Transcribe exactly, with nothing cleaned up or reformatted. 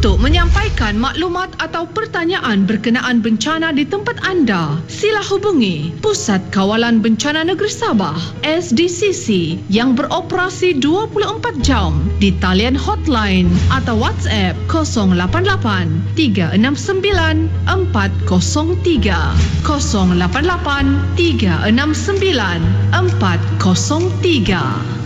Untuk menyampaikan maklumat atau pertanyaan berkenaan bencana di tempat anda, sila hubungi Pusat Kawalan Bencana Negeri Sabah S D C C yang beroperasi dua puluh empat jam di talian hotline atau WhatsApp kosong lapan lapan tiga enam sembilan empat kosong tiga kosong lapan lapan tiga enam sembilan empat kosong tiga.